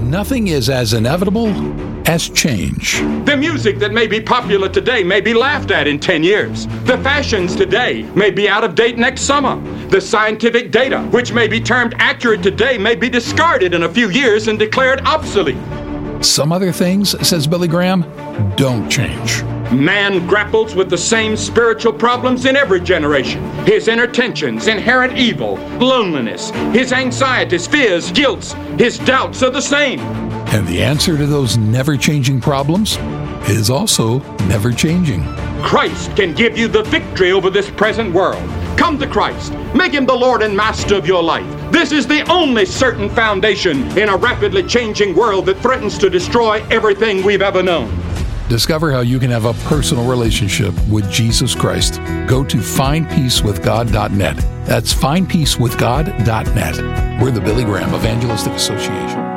nothing is as inevitable as change. The music that may be popular today may be laughed at in 10 years. The fashions today may be out of date next summer. The scientific data, which may be termed accurate today, may be discarded in a few years and declared obsolete. Some other things, says Billy Graham, don't change. Man grapples with the same spiritual problems in every generation. His inner tensions, inherent evil, loneliness, his anxieties, fears, guilts, his doubts are the same. And the answer to those never-changing problems is also never-changing. Christ can give you the victory over this present world. Come to Christ. Make him the Lord and Master of your life. This is the only certain foundation in a rapidly changing world that threatens to destroy everything we've ever known. Discover how you can have a personal relationship with Jesus Christ. Go to findpeacewithgod.net. That's findpeacewithgod.net. We're the Billy Graham Evangelistic Association.